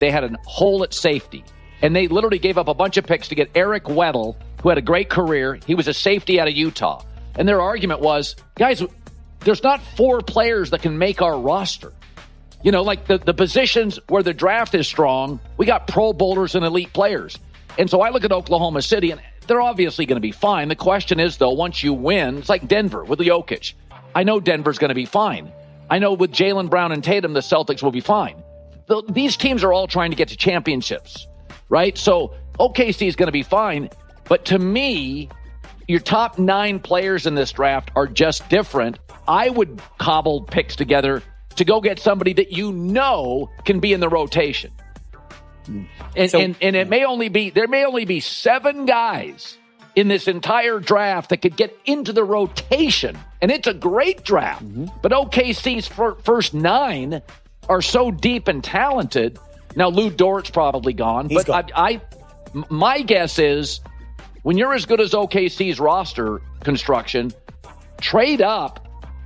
they had a hole at safety. And they literally gave up a bunch of picks to get Eric Weddle, who had a great career. He was a safety out of Utah. And their argument was, guys, there's not 4 players that can make our roster. You know, like the positions where the draft is strong, we got Pro Bowlers and elite players. And so I look at Oklahoma City, and they're obviously going to be fine. The question is, though, once you win, it's like Denver with Jokic. I know Denver's going to be fine. I know with Jaylen Brown and Tatum, the Celtics will be fine. These teams are all trying to get to championships, right? So OKC is going to be fine. But to me, your top 9 players in this draft are just different. I would cobble picks together to go get somebody that you know can be in the rotation. And it may only be, there may only be 7 guys in this entire draft that could get into the rotation. And it's a great draft. But OKC's first 9 are so deep and talented. Now, Lou Dort's probably gone. He's but gone. My guess is when you're as good as OKC's roster construction, trade up.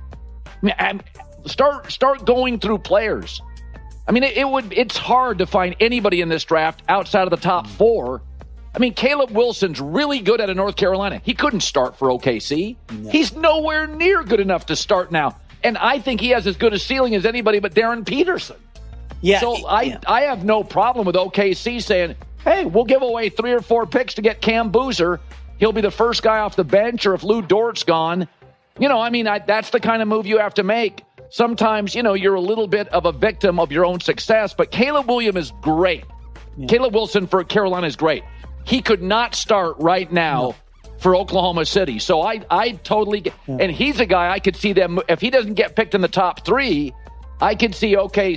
Start going through players. I mean, it's hard to find anybody in this draft outside of the top 4. I mean, Caleb Wilson's really good out of North Carolina. He couldn't start for OKC. No. He's nowhere near good enough to start now. And I think he has as good a ceiling as anybody but Darren Peterson. Yeah. So I have no problem with OKC saying, hey, we'll give away 3 or 4 picks to get Cam Boozer. He'll be the first guy off the bench, or if Lou Dort's gone. You know, I mean, that's the kind of move you have to make. Sometimes, you know, you're a little bit of a victim of your own success, but Caleb Williams is great. Yeah. Caleb Wilson for Carolina is great. He could not start right now for Oklahoma City. So I totally get, and he's a guy I could see them, if he doesn't get picked in the top 3, I could see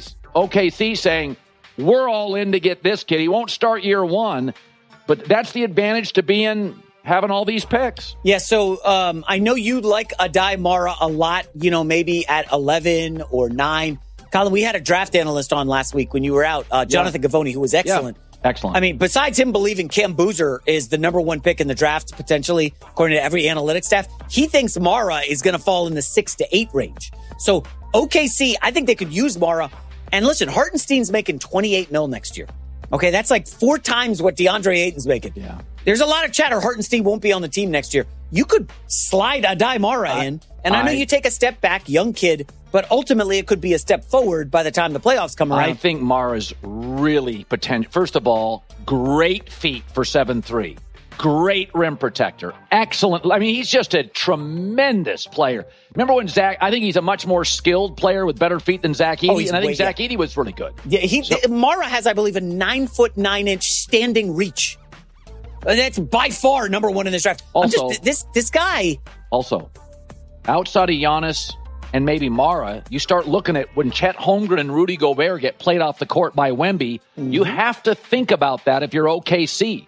OKC saying, we're all in to get this kid. He won't start year 1, but that's the advantage to having all these picks. Yeah, so I know you like Adai Mara a lot, you know, maybe at 11 or 9. Colin, we had a draft analyst on last week when you were out, Jonathan Gavoni, who was excellent. Yeah. Excellent. I mean, besides him believing Cam Boozer is the number 1 pick in the draft, potentially, according to every analytics staff, he thinks Mara is going to fall in the 6 to 8 range. So OKC, I think they could use Mara. And listen, Hartenstein's making $28 million next year. Okay, that's like 4 times what DeAndre Ayton's making. Yeah. There's a lot of chatter. Hartenstein won't be on the team next year. You could slide Adai Mara in, and I know you take a step back, young kid, but ultimately it could be a step forward by the time the playoffs come around. I think Mara's really potential. First of all, great feet for 7'3". Great rim protector. Excellent. I mean, he's just a tremendous player. Remember when I think he's a much more skilled player with better feet than Zach Edey, and I think Zach Edey was really good. Yeah, Mara has, I believe, a 9'9" standing reach. That's by far number 1 in this draft. Also, this guy. Also, outside of Giannis and maybe Mara, you start looking at when Chet Holmgren and Rudy Gobert get played off the court by Wemby. You have to think about that if you're OKC.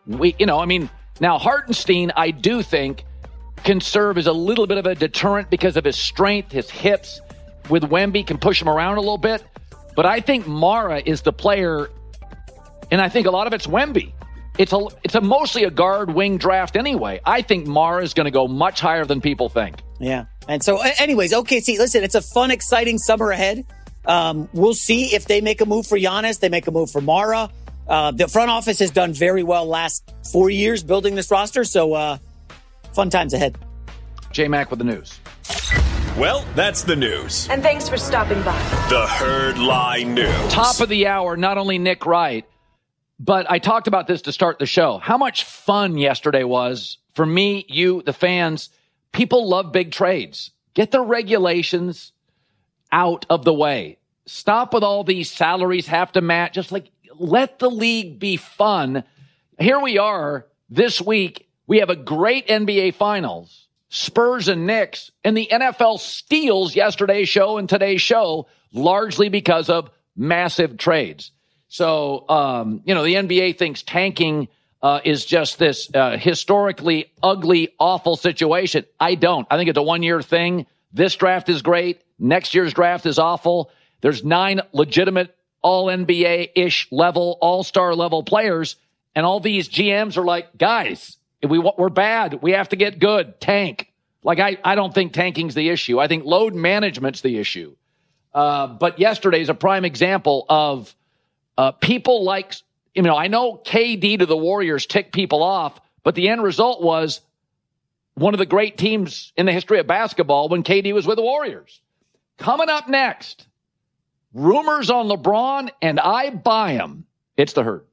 Now Hartenstein, I do think, can serve as a little bit of a deterrent because of his strength, his hips. With Wemby, can push him around a little bit. But I think Mara is the player, and I think a lot of it's Wemby. It's mostly a guard wing draft anyway. I think Mara is going to go much higher than people think. Yeah. And so anyways, OKC, listen, it's a fun, exciting summer ahead. We'll see if they make a move for Giannis, they make a move for Mara. The front office has done very well last 4 years building this roster. So fun times ahead. J-Mac with the news. Well, that's the news. And thanks for stopping by. The Herd Lie News. Top of the hour, not only Nick Wright, but I talked about this to start the show. How much fun yesterday was for me, you, the fans. People love big trades. Get the regulations out of the way. Stop with all these salaries have to match. Just let the league be fun. Here we are this week. We have a great NBA Finals, Spurs and Knicks, and the NFL steals yesterday's show and today's show largely because of massive trades. So, the NBA thinks tanking is just this historically ugly, awful situation. I don't. I think it's a one-year thing. This draft is great. Next year's draft is awful. There's 9 legitimate all-NBA-ish level, all-star level players, and all these GMs are like, guys, we're bad. We have to get good. Tank. I don't think tanking's the issue. I think load management's the issue. But yesterday's a prime example of people like, I know KD to the Warriors ticked people off, but the end result was one of the great teams in the history of basketball when KD was with the Warriors. Coming up next, rumors on LeBron, and I buy them. It's The Herd.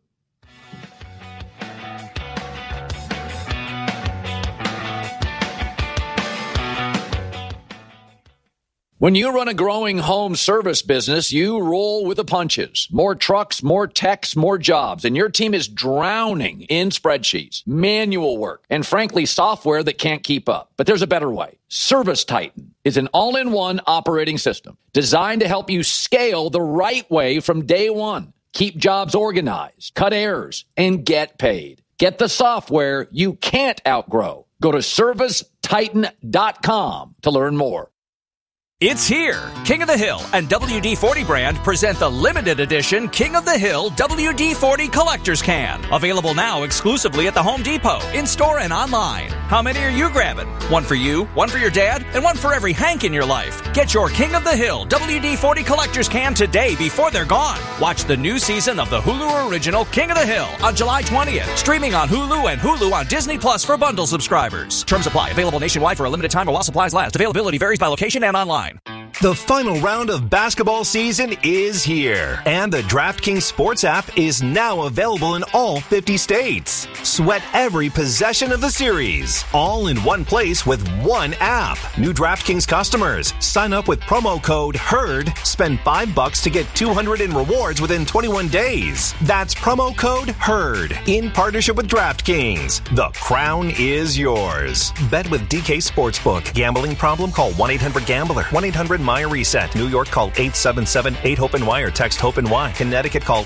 When you run a growing home service business, you roll with the punches. More trucks, more techs, more jobs, and your team is drowning in spreadsheets, manual work, and frankly, software that can't keep up. But there's a better way. Service Titan is an all-in-one operating system designed to help you scale the right way from day one. Keep jobs organized, cut errors, and get paid. Get the software you can't outgrow. Go to ServiceTitan.com to learn more. It's here. King of the Hill and WD-40 brand present the limited edition King of the Hill WD-40 Collector's Can. Available now exclusively at the Home Depot, in-store and online. How many are you grabbing? One for you, one for your dad, and one for every Hank in your life. Get your King of the Hill WD-40 Collector's Can today before they're gone. Watch the new season of the Hulu original King of the Hill on July 20th. Streaming on Hulu and Hulu on Disney Plus for bundle subscribers. Terms apply. Available nationwide for a limited time or while supplies last. Availability varies by location and online. The final round of basketball season is here, and the DraftKings Sports app is now available in all 50 states. Sweat every possession of the series, all in one place with one app. New DraftKings customers, sign up with promo code HERD, spend $5 to get $200 in rewards within 21 days. That's promo code HERD, in partnership with DraftKings. The crown is yours. Bet with DK Sportsbook. Gambling problem? Call 1-800-GAMBLER. 1-800-MY-RESET. New York, call 877-8-HOPE-NY or text HOPE-NY. Connecticut, call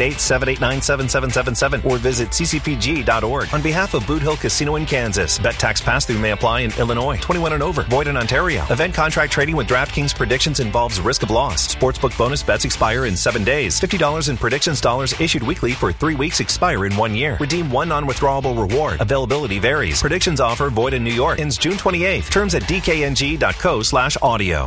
888-789-7777 or visit ccpg.org. On behalf of Boot Hill Casino in Kansas, bet tax pass-through may apply in Illinois. 21 and over. Void in Ontario. Event contract trading with DraftKings Predictions involves risk of loss. Sportsbook bonus bets expire in 7 days. $50 in Predictions dollars issued weekly for 3 weeks expire in 1 year. Redeem one non-withdrawable reward. Availability varies. Predictions offer void in New York. Ends June 28th. Terms at dkng.co/audio.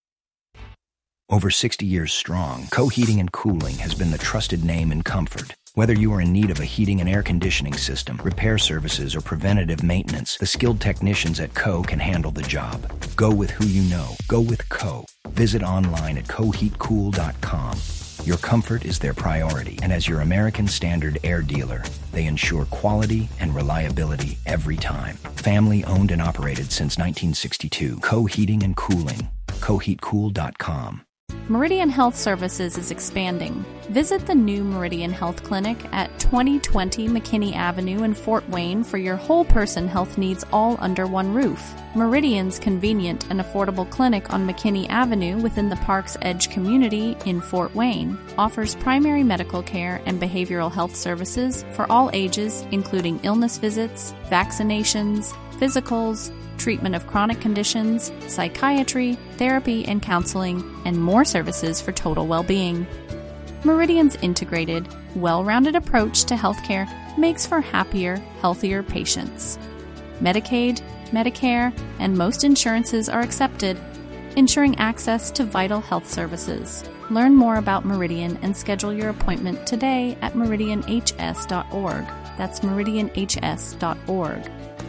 Over 60 years strong, Co Heating and Cooling has been the trusted name in comfort. Whether you are in need of a heating and air conditioning system, repair services, or preventative maintenance, the skilled technicians at Co can handle the job. Go with who you know. Go with Co. Visit online at coheatcool.com. Your comfort is their priority, and as your American Standard air dealer, they ensure quality and reliability every time. Family owned and operated since 1962. Co Heating and Cooling. coheatcool.com. Meridian Health Services is expanding. Visit the new Meridian Health Clinic at 2020 McKinney Avenue in Fort Wayne for your whole person health needs all under one roof. Meridian's convenient and affordable clinic on McKinney Avenue within the Park's Edge community in Fort Wayne offers primary medical care and behavioral health services for all ages, including illness visits, vaccinations, physicals, treatment of chronic conditions, psychiatry, therapy and counseling, and more services for total well-being. Meridian's integrated, well-rounded approach to healthcare makes for happier, healthier patients. Medicaid, Medicare, and most insurances are accepted, ensuring access to vital health services. Learn more about Meridian and schedule your appointment today at meridianhs.org. That's meridianhs.org.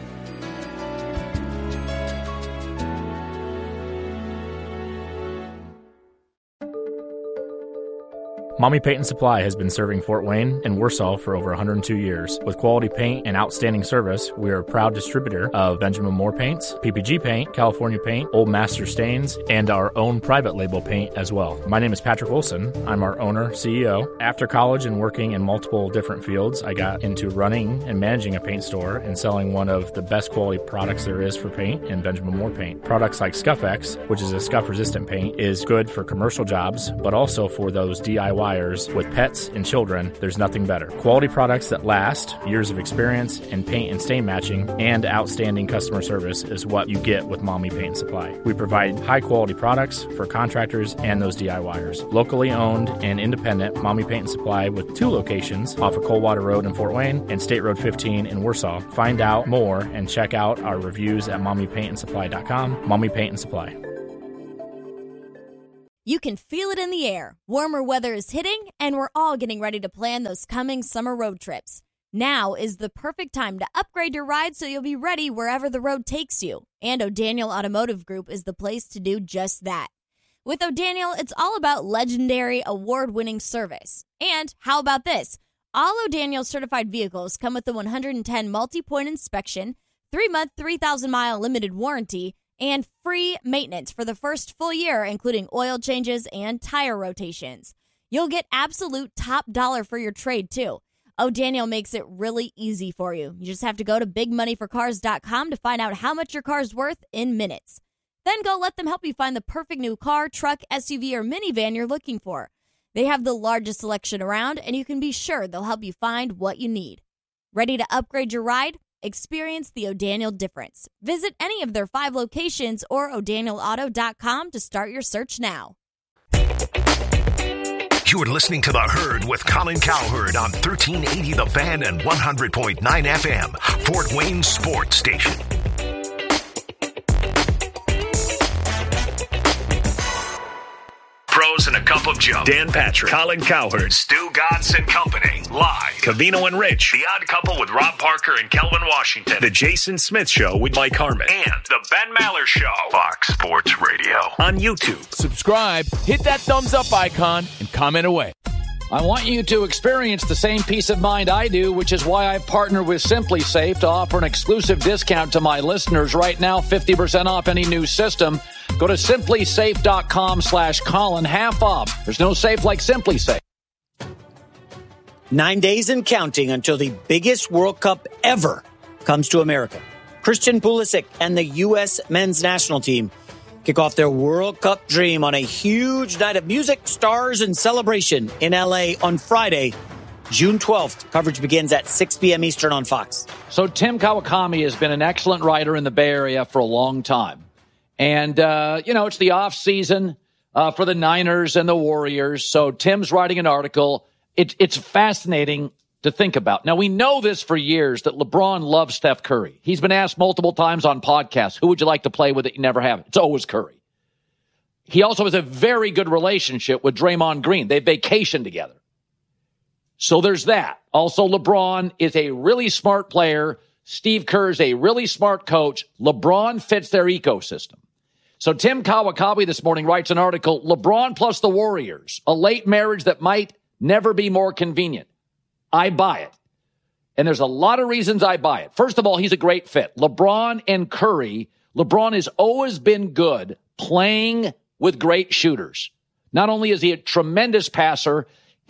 Mommy Paint and Supply has been serving Fort Wayne and Warsaw for over 102 years. With quality paint and outstanding service, we are a proud distributor of Benjamin Moore paints, PPG paint, California paint, Old Master stains, and our own private label paint as well. My name is Patrick Wilson. I'm our owner, CEO. After college and working in multiple different fields, I got into running and managing a paint store and selling one of the best quality products there is for paint in Benjamin Moore paint. Products like Scuff-X, which is a scuff-resistant paint, is good for commercial jobs, but also for those DIY with pets and children. There's nothing better. Quality products that last, years of experience in paint and stain matching, and outstanding customer service is what you get with Mommy Paint and Supply. We provide high quality products for contractors and those DIYers. Locally owned and independent Mommy Paint and Supply with 2 locations off of Coldwater Road in Fort Wayne and State Road 15 in Warsaw. Find out more and check out our reviews at mommypaintandsupply.com. Mommy Paint and Supply. You can feel it in the air. Warmer weather is hitting, and we're all getting ready to plan those coming summer road trips. Now is the perfect time to upgrade your ride so you'll be ready wherever the road takes you. And O'Daniel Automotive Group is the place to do just that. With O'Daniel, it's all about legendary, award-winning service. And how about this? All O'Daniel certified vehicles come with the 110 multi-point inspection, 3-month, 3,000-mile limited warranty, and free maintenance for the first full year, including oil changes and tire rotations. You'll get absolute top dollar for your trade, too. O'Daniel makes it really easy for you. You just have to go to bigmoneyforcars.com to find out how much your car's worth in minutes. Then go let them help you find the perfect new car, truck, SUV, or minivan you're looking for. They have the largest selection around, and you can be sure they'll help you find what you need. Ready to upgrade your ride? Experience the O'Daniel difference. Visit any of their 5 locations or o'danielauto.com to start your search now. You're listening to The Herd with Colin Cowherd on 1380 The Fan and 100.9 FM, Fort Wayne Sports Station. Pros and a Cup of Joe. Dan Patrick, Colin Cowherd, Stu Gatz and Company. Live. Covino and Rich. The Odd Couple with Rob Parker and Kelvin Washington. The Jason Smith Show with Mike Harmon. And The Ben Maller Show. Fox Sports Radio. On YouTube. Subscribe, hit that thumbs up icon, and comment away. I want you to experience the same peace of mind I do, which is why I've partnered with Simply Safe to offer an exclusive discount to my listeners right now, 50% off any new system. Go to simplysafe.com/Colin, half off. There's no safe like Simply Safe. 9 days and counting until the biggest World Cup ever comes to America. Christian Pulisic and the U.S. men's national team kick off their World Cup dream on a huge night of music, stars, and celebration in L.A. on Friday, June 12th. Coverage begins at 6 p.m. Eastern on Fox. So Tim Kawakami has been an excellent writer in the Bay Area for a long time. And, it's the off season for the Niners and the Warriors. So Tim's writing an article. It's fascinating to think about. Now, we know this for years that LeBron loves Steph Curry. He's been asked multiple times on podcasts, who would you like to play with that you never have? It's always Curry. He also has a very good relationship with Draymond Green. They vacation together. So there's that. Also, LeBron is a really smart player. Steve Kerr is a really smart coach. LeBron fits their ecosystem. So Tim Kawakami this morning writes an article, LeBron plus the Warriors, a late marriage that might never be more convenient. I buy it. And there's a lot of reasons I buy it. First of all, he's a great fit. LeBron and Curry. LeBron has always been good playing with great shooters. Not only is he a tremendous passer,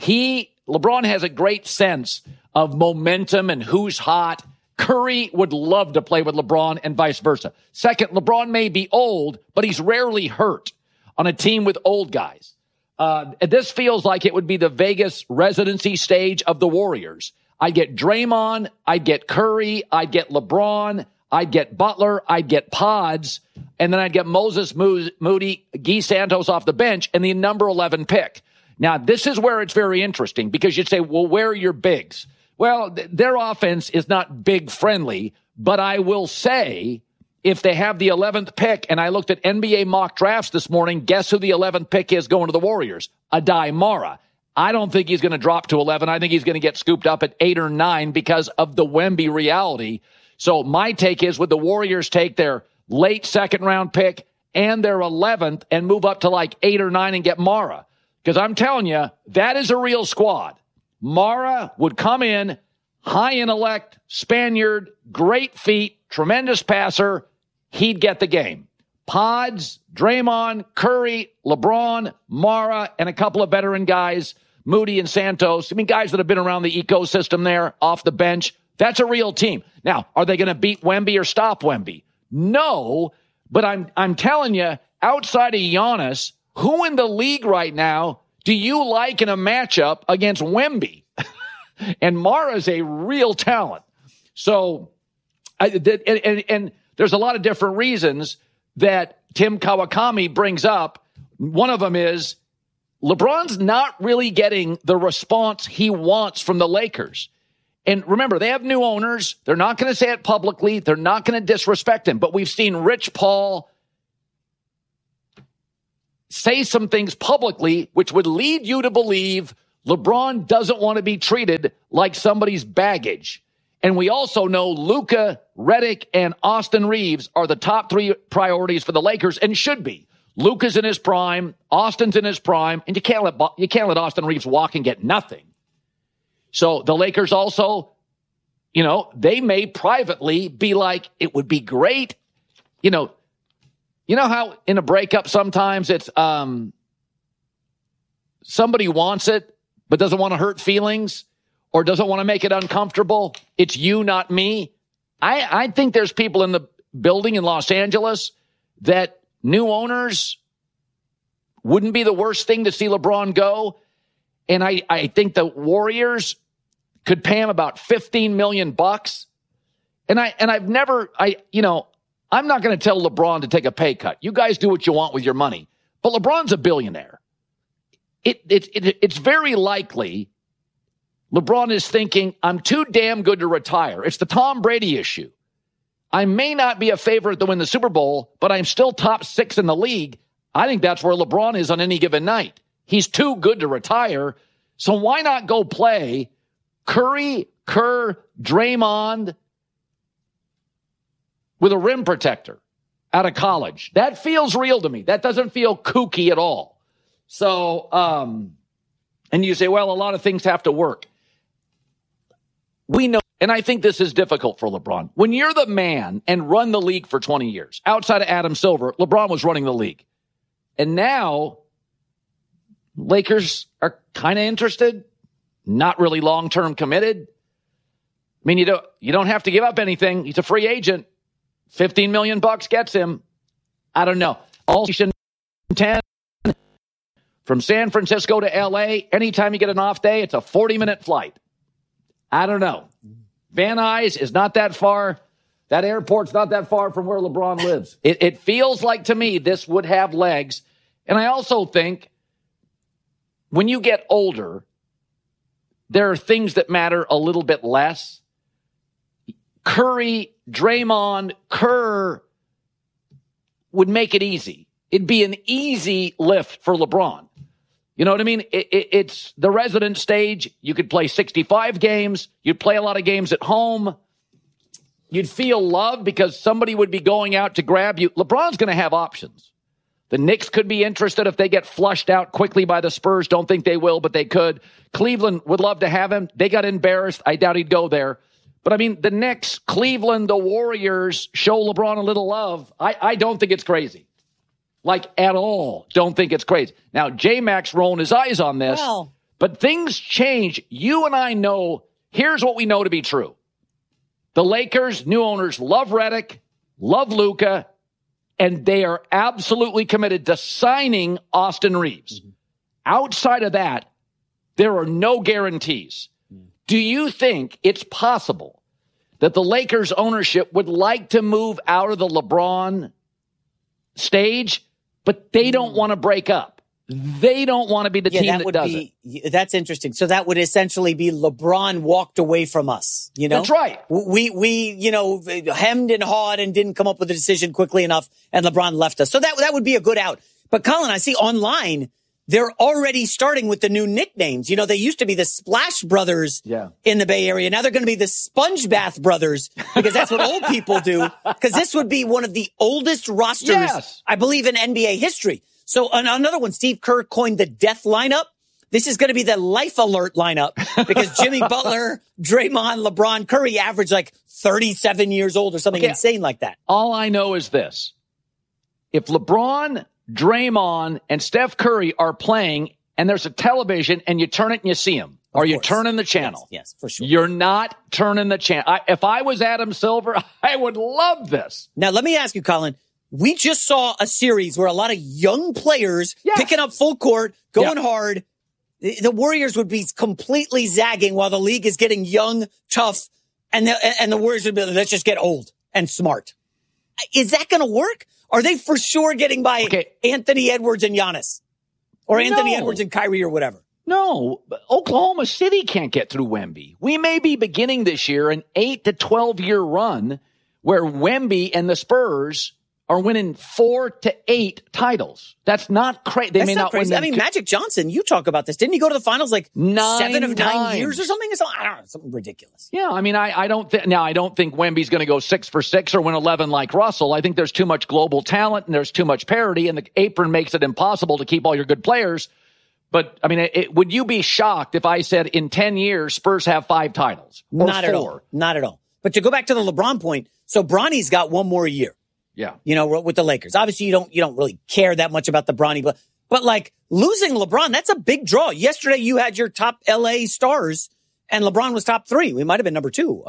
LeBron has a great sense of momentum and who's hot. Curry would love to play with LeBron and vice versa. Second, LeBron may be old, but he's rarely hurt on a team with old guys. This feels like it would be the Vegas residency stage of the Warriors. I'd get Draymond, I'd get Curry, I'd get LeBron, I'd get Butler, I'd get Pods, and then I'd get Moses Moody, Guy Santos off the bench, and the number 11 pick. Now, this is where it's very interesting because you'd say, well, where are your bigs? Well, their offense is not big friendly, but I will say if they have the 11th pick, and I looked at NBA mock drafts this morning, guess who the 11th pick is going to the Warriors? Adai Mara. I don't think he's going to drop to 11. I think he's going to get scooped up at 8 or 9 because of the Wemby reality. So my take is, would the Warriors take their late second-round pick and their 11th and move up to like 8 or 9 and get Mara? Because I'm telling you, that is a real squad. Mara would come in, high intellect, Spaniard, great feet, tremendous passer. He'd get the game. Pods, Draymond, Curry, LeBron, Mara, and a couple of veteran guys, Moody and Santos. I mean, guys that have been around the ecosystem there off the bench. That's a real team. Now, are they going to beat Wemby or stop Wemby? No, but I'm telling you, outside of Giannis, who in the league right now do you like in a matchup against Wemby? And Mara's a real talent. So, and there's a lot of different reasons that Tim Kawakami brings up. One of them is LeBron's not really getting the response he wants from the Lakers. And remember, they have new owners. They're not going to say it publicly. They're not going to disrespect him. But we've seen Rich Paul say some things publicly which would lead you to believe LeBron doesn't want to be treated like somebody's baggage. And we also know Luka, Redick, and Austin Reeves are the top 3 priorities for the Lakers and should be. Luka's in his prime, Austin's in his prime, and you can't let Austin Reeves walk and get nothing. So the Lakers also, they may privately be like, it would be great. You know how in a breakup sometimes it's somebody wants it but doesn't want to hurt feelings or doesn't want to make it uncomfortable? It's you, not me. I think there's people in the building in Los Angeles that new owners wouldn't be the worst thing to see LeBron go. And I think the Warriors could pay him about $15 million. And I'm not going to tell LeBron to take a pay cut. You guys do what you want with your money. But LeBron's a billionaire. It's very likely LeBron is thinking, I'm too damn good to retire. It's the Tom Brady issue. I may not be a favorite to win the Super Bowl, but I'm still top 6 in the league. I think that's where LeBron is on any given night. He's too good to retire. So why not go play Curry, Kerr, Draymond with a rim protector out of college? That feels real to me. That doesn't feel kooky at all. So, and you say, well, a lot of things have to work. We know, and I think this is difficult for LeBron. When you're the man and run the league for 20 years, outside of Adam Silver, LeBron was running the league. And now Lakers are kind of interested, not really long-term committed. I mean, you don't have to give up anything. He's a free agent. $15 million gets him. I don't know. All 10 from San Francisco to L.A., anytime you get an off day, it's a 40-minute flight. I don't know. Van Nuys is not that far. That airport's not that far from where LeBron lives. It feels like to me this would have legs. And I also think when you get older, there are things that matter a little bit less. Curry, Draymond, Kerr would make it easy. It'd be an easy lift for LeBron. You know what I mean? It's the resident stage. You could play 65 games. You'd play a lot of games at home. You'd feel loved because somebody would be going out to grab you. LeBron's going to have options. The Knicks could be interested if they get flushed out quickly by the Spurs. Don't think they will, but they could. Cleveland would love to have him. They got embarrassed. I doubt he'd go there. But, I mean, the Knicks, Cleveland, the Warriors show LeBron a little love. I don't think it's crazy. Like, at all. Don't think it's crazy. Now, J-Mac's rolling his eyes on this. Well, but things change. You and I know, here's what we know to be true. The Lakers, new owners, love Redick, love Luka, and they are absolutely committed to signing Austin Reeves. Mm-hmm. Outside of that, there are no guarantees. Mm-hmm. Do you think it's possible that the Lakers ownership would like to move out of the LeBron stage, but they don't want to break up? They don't want to be the team that does it. That's interesting. So that would essentially be LeBron walked away from us, you know? That's right. We hemmed and hawed and didn't come up with a decision quickly enough, and LeBron left us. So that would be a good out. But Colin, I see online, they're already starting with the new nicknames. You know, they used to be the Splash Brothers in the Bay Area. Now they're going to be the Sponge Bath Brothers because that's what old people do. Because this would be one of the oldest rosters, I believe, in NBA history. So another one, Steve Kerr coined the death lineup. This is going to be the life alert lineup because Jimmy Butler, Draymond, LeBron, Curry average like 37 years old or something insane like that. All I know is this. If LeBron, Draymond, and Steph Curry are playing and there's a television and you turn it and you see them, are you turning the channel? Yes, for sure. You're not turning the channel. If I was Adam Silver, I would love this. Now, let me ask you, Colin. We just saw a series where a lot of young players picking up full court, going hard. The Warriors would be completely zagging while the league is getting young, tough, and the Warriors would be, let's just get old and smart. Is that going to work? Are they for sure getting by Anthony Edwards and Giannis? Or Anthony Edwards and Kyrie or whatever? No, Oklahoma City can't get through Wemby. We may be beginning this year an 8 to 12 year run where Wemby and the Spurs are winning 4 to 8 titles. That's not crazy. They may not crazy. win. I mean, Magic Johnson, you talk about this. Didn't he go to the finals like 7 of 9 years or something? I don't know, something ridiculous. Yeah, I mean, I don't think Wemby's going to go 6 for 6 or win 11 like Russell. I think there's too much global talent and there's too much parity, and the apron makes it impossible to keep all your good players. But, I mean, would you be shocked if I said in 10 years Spurs have 5 titles? Or Not 4? At all. Not at all. But to go back to the LeBron point, so Bronny's got one more year. Yeah. You know, with the Lakers. Obviously, you don't really care that much about the Bronny, but like losing LeBron, that's a big draw. Yesterday, you had your top LA stars and LeBron was top 3. We might have been number 2.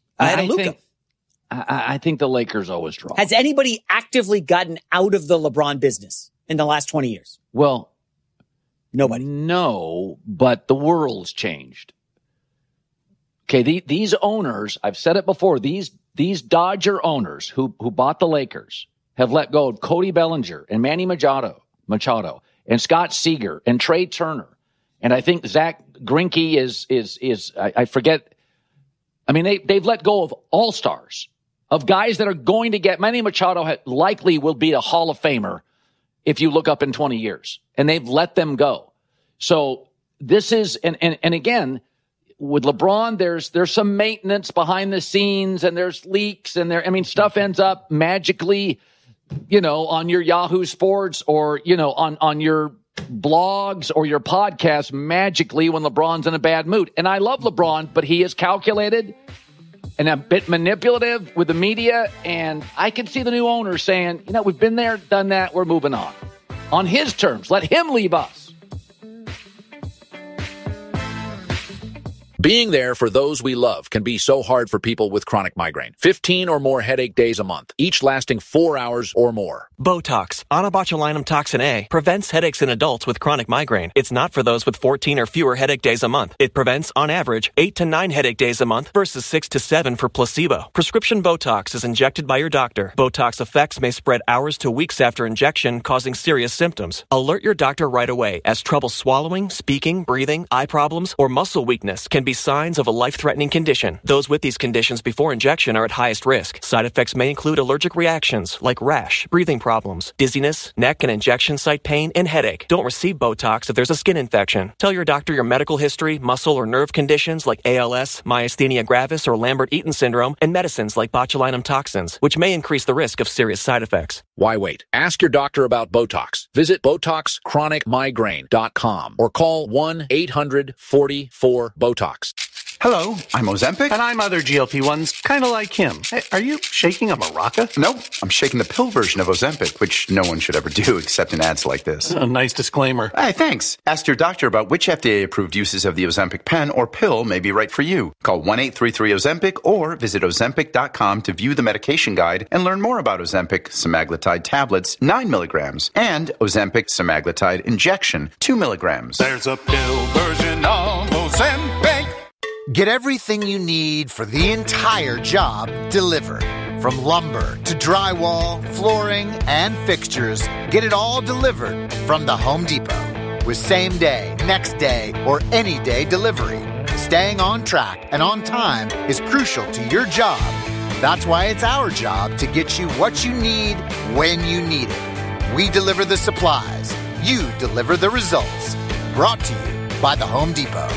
I think the Lakers always draw. Has anybody actively gotten out of the LeBron business in the last 20 years? Well, nobody. No, but the world's changed. Okay, these owners, I've said it before, these Dodger owners who bought the Lakers have let go of Cody Bellinger and Manny Machado and Scott Seager and Trey Turner. And I think Zach Greinke is I forget. I mean, they've let go of all-stars, of guys that are going to get. Manny Machado likely will be a Hall of Famer if you look up in 20 years. And they've let them go. So this is, and again, with LeBron, there's some maintenance behind the scenes and there's leaks and stuff ends up magically, on your Yahoo Sports or, on your blogs or your podcast magically when LeBron's in a bad mood. And I love LeBron, but he is calculated and a bit manipulative with the media. And I can see the new owner saying, we've been there, done that. We're moving on his terms. Let him leave us. Being there for those we love can be so hard for people with chronic migraine. 15 or more headache days a month, each lasting 4 hours or more. Botox, onabotulinum toxin A, prevents headaches in adults with chronic migraine. It's not for those with 14 or fewer headache days a month. It prevents, on average, 8 to 9 headache days a month versus 6 to 7 for placebo. Prescription Botox is injected by your doctor. Botox effects may spread hours to weeks after injection, causing serious symptoms. Alert your doctor right away, as trouble swallowing, speaking, breathing, eye problems, or muscle weakness can be signs of a life-threatening condition. Those with these conditions before injection are at highest risk. Side effects may include allergic reactions like rash, breathing problems, dizziness, neck and injection site pain, and headache. Don't receive Botox if there's a skin infection. Tell your doctor your medical history, muscle or nerve conditions like ALS, myasthenia gravis, or Lambert-Eaton syndrome, and medicines like botulinum toxins, which may increase the risk of serious side effects. Why wait? Ask your doctor about Botox. Visit BotoxChronicMigraine.com or call 1-800-44-BOTOX. Hello, I'm Ozempic. And I'm other GLP-1s, kind of like him. Hey, are you shaking a maraca? No, I'm shaking the pill version of Ozempic, which no one should ever do except in ads like this. A nice disclaimer. Hey, thanks. Ask your doctor about which FDA-approved uses of the Ozempic pen or pill may be right for you. Call 1-833-OZEMPIC or visit Ozempic.com to view the medication guide and learn more about Ozempic semaglutide tablets, 9 milligrams, and Ozempic semaglutide injection, 2 milligrams. There's a pill version of Ozempic. Get everything you need for the entire job delivered. From lumber to drywall, flooring, and fixtures, get it all delivered from the Home Depot. With same day, next day, or any day delivery, staying on track and on time is crucial to your job. That's why it's our job to get you what you need when you need it. We deliver the supplies. You deliver the results. Brought to you by the Home Depot.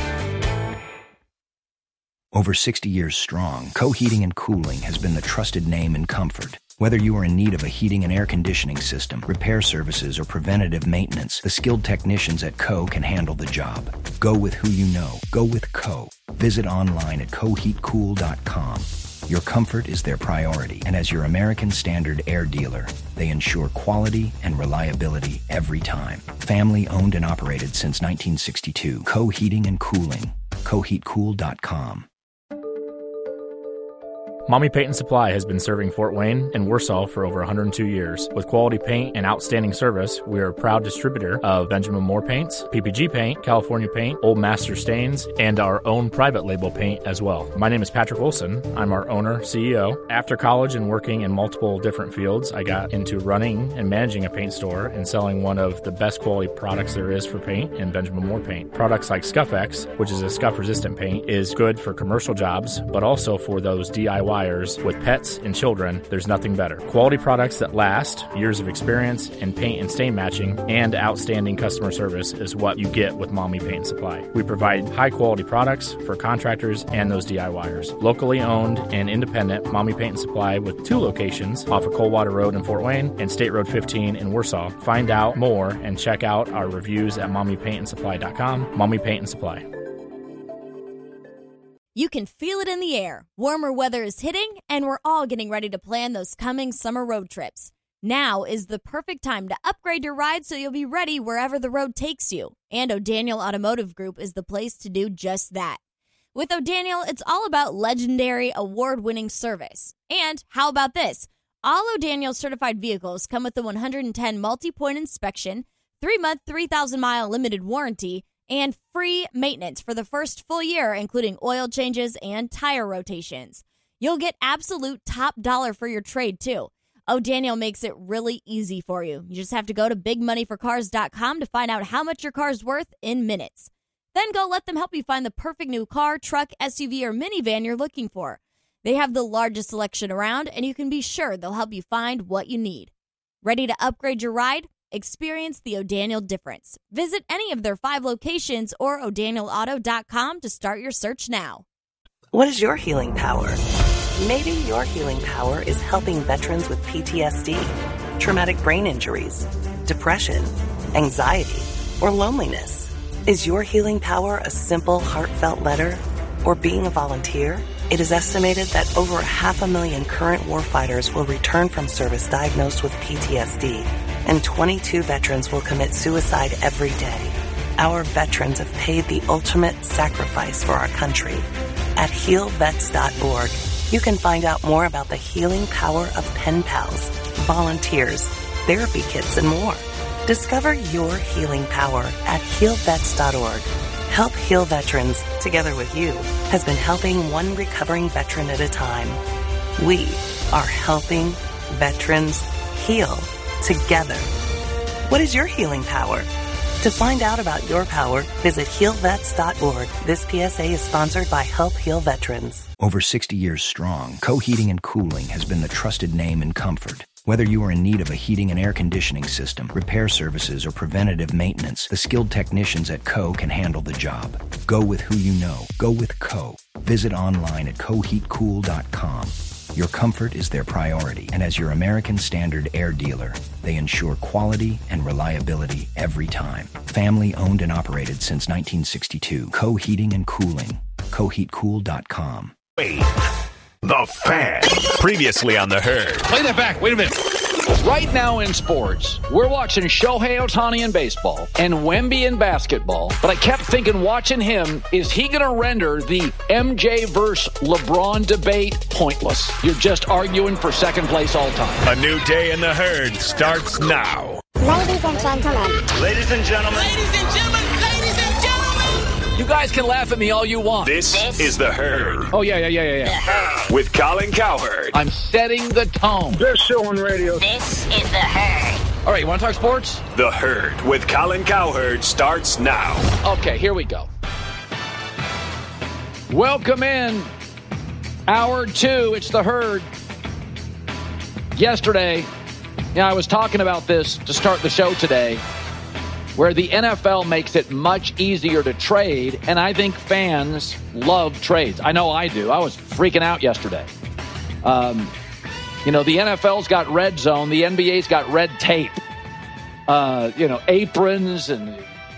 Over 60 years strong, Co Heating and Cooling has been the trusted name in comfort. Whether you are in need of a heating and air conditioning system, repair services, or preventative maintenance, the skilled technicians at Co can handle the job. Go with who you know. Go with Co. Visit online at coheatcool.com. Your comfort is their priority, and as your American Standard air dealer, they ensure quality and reliability every time. Family owned and operated since 1962. Co Heating and Cooling. coheatcool.com. Mommy Paint & Supply has been serving Fort Wayne and Warsaw for over 102 years. With quality paint and outstanding service, we are a proud distributor of Benjamin Moore paints, PPG paint, California paint, Old Master stains, and our own private label paint as well. My name is Patrick Wilson. I'm our owner, CEO. After college and working in multiple different fields, I got into running and managing a paint store and selling one of the best quality products there is for paint in Benjamin Moore paint. Products like Scuff X, which is a scuff-resistant paint, is good for commercial jobs, but also for those DIY suppliers with pets and children, there's nothing better. Quality products that last, years of experience in paint and stain matching, and outstanding customer service is what you get with Mommy Paint and Supply. We provide high-quality products for contractors and those DIYers. Locally owned and independent, Mommy Paint and Supply with 2 locations off of Coldwater Road in Fort Wayne and State Road 15 in Warsaw. Find out more and check out our reviews at mommypaintandsupply.com. Mommy Paint and Supply. You can feel it in the air. Warmer weather is hitting, and we're all getting ready to plan those coming summer road trips. Now is the perfect time to upgrade your ride so you'll be ready wherever the road takes you. And O'Daniel Automotive Group is the place to do just that. With O'Daniel, it's all about legendary, award-winning service. And how about this? All O'Daniel certified vehicles come with a 110 multi-point inspection, 3-month, 3,000-mile limited warranty, and free maintenance for the first full year, including oil changes and tire rotations. You'll get absolute top dollar for your trade, too. O'Daniel makes it really easy for you. You just have to go to bigmoneyforcars.com to find out how much your car's worth in minutes. Then go let them help you find the perfect new car, truck, SUV, or minivan you're looking for. They have the largest selection around, and you can be sure they'll help you find what you need. Ready to upgrade your ride? Experience the O'Daniel difference. Visit any of their 5 locations or o'danielauto.com to start your search now. What is your healing power? Maybe your healing power is helping veterans with PTSD, traumatic brain injuries, depression, anxiety, or loneliness. Is your healing power a simple, heartfelt letter or being a volunteer? It is estimated that over 500,000 current warfighters will return from service diagnosed with PTSD, and 22 veterans will commit suicide every day. Our veterans have paid the ultimate sacrifice for our country. At healvets.org, you can find out more about the healing power of pen pals, volunteers, therapy kits, and more. Discover your healing power at healvets.org. Help Heal Veterans, together with you, has been helping one recovering veteran at a time. We are helping veterans heal together. What is your healing power? To find out about your power, visit healvets.org. This PSA is sponsored by Help Heal Veterans. Over 60 years strong, Co-Heating and Cooling has been the trusted name in comfort. Whether you are in need of a heating and air conditioning system, repair services, or preventative maintenance, the skilled technicians at Co can handle the job. Go with who you know. Go with Co. Visit online at coheatcool.com. Your comfort is their priority, and as your American Standard air dealer, they ensure quality and reliability every time. Family owned and operated since 1962. Co Heating and Cooling. coheatcool.com. The Fan. Previously on The Herd. Play that back. Wait a minute. Right now in sports, we're watching Shohei Ohtani in baseball and Wemby in basketball. But I kept thinking, watching him, is he going to render the MJ versus LeBron debate pointless? You're just arguing for second place all time. A new day in The Herd starts now. Ladies and gentlemen. Ladies and gentlemen. Ladies and gentlemen. Ladies and gentlemen. You guys can laugh at me all you want. This is The Herd. Oh, yeah. With Colin Cowherd. I'm setting the tone. Best show on radio. This is The Herd. All right, you want to talk sports? The Herd with Colin Cowherd starts now. Okay, here we go. Welcome in. Hour 2, it's The Herd. Yesterday, I was talking about this to start the show today, where the NFL makes it much easier to trade, and I think fans love trades. I know I do. I was freaking out yesterday. The NFL's got red zone. The NBA's got red tape. Aprons and,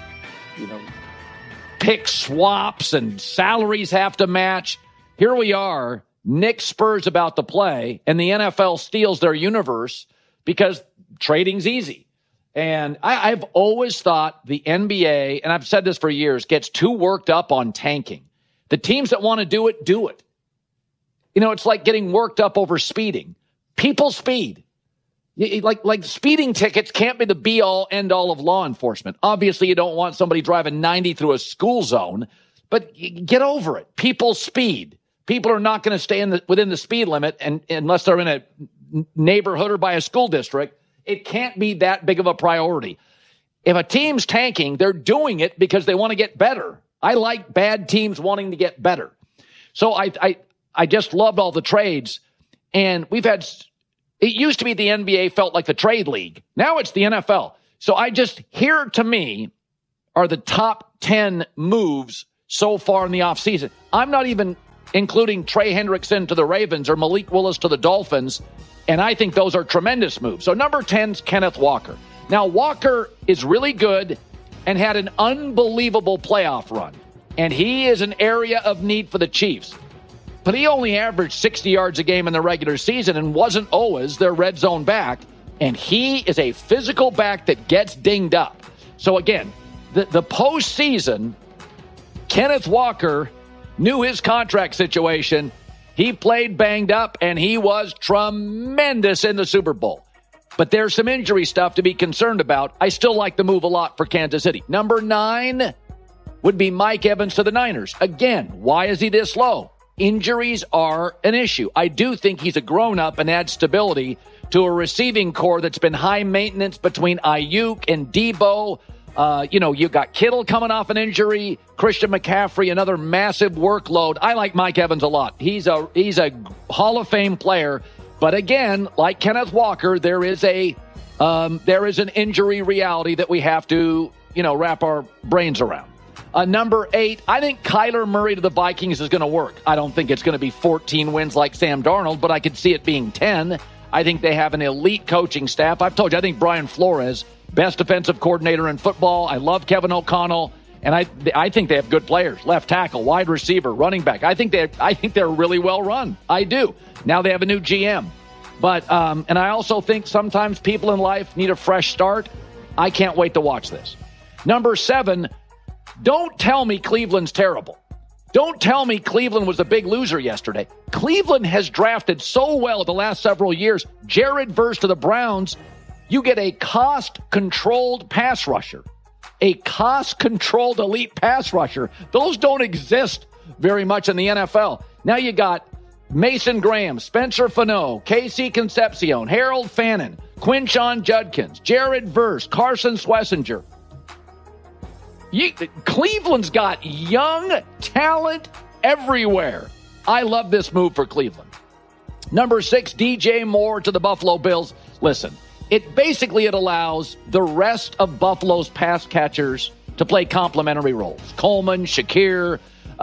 pick swaps and salaries have to match. Here we are. Nick Spur's about to play, and the NFL steals their universe because trading's easy. And I've always thought the NBA, and I've said this for years, gets too worked up on tanking. The teams that want to do it, do it. It's like getting worked up over speeding. People speed. Like speeding tickets can't be the be-all, end-all of law enforcement. Obviously, you don't want somebody driving 90 through a school zone, but get over it. People speed. People are not going to stay within the speed limit unless they're in a neighborhood or by a school district. It can't be that big of a priority. If a team's tanking, they're doing it because they want to get better. I like bad teams wanting to get better. So I just loved all the trades. And it used to be the NBA felt like the trade league. Now it's the NFL. So here to me are the top 10 moves so far in the offseason. I'm not even including Trey Hendrickson to the Ravens or Malik Willis to the Dolphins. And I think those are tremendous moves. So number 10 is Kenneth Walker. Now, Walker is really good and had an unbelievable playoff run. And he is an area of need for the Chiefs. But he only averaged 60 yards a game in the regular season and wasn't always their red zone back. And he is a physical back that gets dinged up. So again, the postseason, Kenneth Walker knew his contract situation. He played banged up, and he was tremendous in the Super Bowl. But there's some injury stuff to be concerned about. I still like the move a lot for Kansas City. Number 9 would be Mike Evans to the Niners. Again, why is he this low? Injuries are an issue. I do think he's a grown-up and adds stability to a receiving core that's been high maintenance between Ayuk and Debo. You've got Kittle coming off an injury, Christian McCaffrey, another massive workload. I like Mike Evans a lot. He's a Hall of Fame player. But again, like Kenneth Walker, there is an injury reality that we have to, wrap our brains around. Number 8, I think Kyler Murray to the Vikings is going to work. I don't think it's going to be 14 wins like Sam Darnold, but I could see it being 10. I think they have an elite coaching staff. I've told you, I think Brian Flores, best defensive coordinator in football. I love Kevin O'Connell, and I think they have good players. Left tackle, wide receiver, running back. I think they're really well run. I do. Now they have a new GM. But and I also think sometimes people in life need a fresh start. I can't wait to watch this. Number 7, don't tell me Cleveland's terrible. Don't tell me Cleveland was a big loser yesterday. Cleveland has drafted so well the last several years. Jared Verse to the Browns. You get a cost-controlled pass rusher. A cost-controlled elite pass rusher. Those don't exist very much in the NFL. Now you got Mason Graham, Spencer Fano, Casey Concepcion, Harold Fannin, Quinshon Judkins, Jared Verse, Carson Schlesinger. Cleveland's got young talent everywhere. I love this move for Cleveland. Number 6, DJ Moore to the Buffalo Bills. Listen, it allows the rest of Buffalo's pass catchers to play complementary roles. Coleman, Shakir,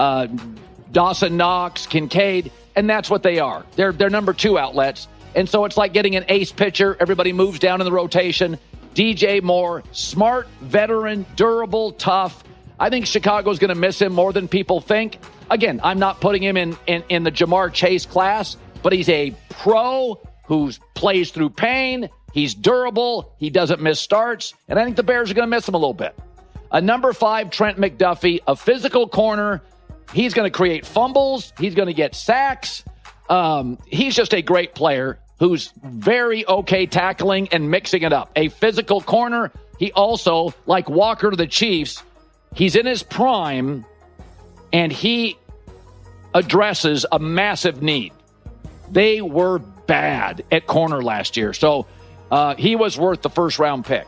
Dawson Knox, Kincaid, and that's what they are. They're number 2 outlets. And so it's like getting an ace pitcher. Everybody moves down in the rotation. DJ Moore, smart, veteran, durable, tough. I think Chicago's going to miss him more than people think. Again, I'm not putting him in the Jamar Chase class, but he's a pro who plays through pain. He's durable. He doesn't miss starts. And I think the Bears are going to miss him a little bit. Number 5, Trent McDuffie, a physical corner. He's going to create fumbles. He's going to get sacks. He's just a great player who's very okay tackling and mixing it up. A physical corner. He also, like Walker to the Chiefs, he's in his prime, and he addresses a massive need. They were bad at corner last year, so he was worth the first-round pick.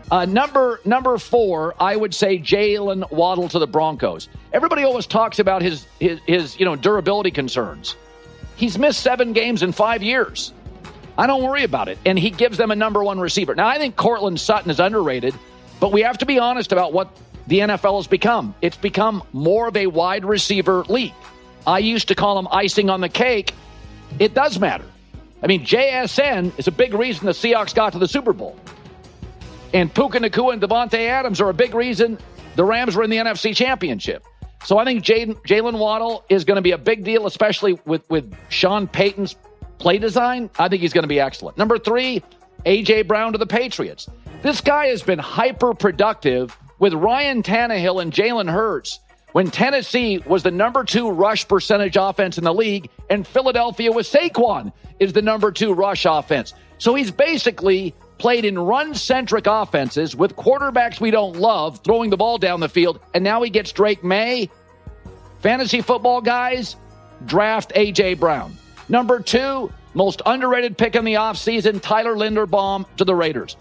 Number 4, I would say Jalen Waddle to the Broncos. Everybody always talks about his durability concerns. He's missed 7 games in 5 years. I don't worry about it. And he gives them a number 1 receiver. Now, I think Cortland Sutton is underrated, but we have to be honest about what the NFL has become. It's become more of a wide receiver league. I used to call him icing on the cake. It does matter. I mean, JSN is a big reason the Seahawks got to the Super Bowl. And Puka Nacua and Devontae Adams are a big reason the Rams were in the NFC Championship. So I think Jalen Waddle is going to be a big deal, especially with Sean Payton's play design. I think he's going to be excellent. Number 3, A.J. Brown to the Patriots. This guy has been hyper-productive with Ryan Tannehill and Jalen Hurts when Tennessee was the number 2 rush percentage offense in the league, and Philadelphia with Saquon is the number 2 rush offense. So he's basically played in run-centric offenses with quarterbacks we don't love throwing the ball down the field, and now he gets Drake May. Fantasy football guys, draft A.J. Brown. Number 2, most underrated pick in the offseason, Tyler Linderbaum to the Raiders.